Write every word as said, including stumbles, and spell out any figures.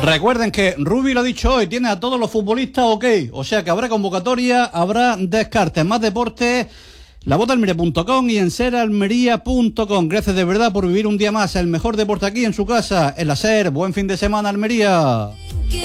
Recuerden que Rubi lo ha dicho hoy, tiene a todos los futbolistas ok, o sea que habrá convocatoria, habrá descartes, más deporte, la bota almería punto com y en ser almería punto com. Gracias de verdad por vivir un día más el mejor deporte aquí en su casa, en la SER. Buen fin de semana, Almería.